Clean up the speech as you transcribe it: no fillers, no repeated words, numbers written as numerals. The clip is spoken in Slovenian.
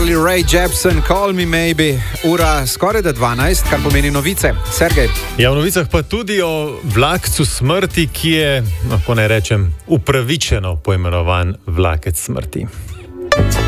Carly Rae Jepsen, Call Me Maybe. Ura skoraj da 12, kar pomeni novice. Sergej. Ja, v novicah pa tudi o vlakcu smrti, ki je, lahko ne rečem, upravičeno poimenovan vlakec smrti.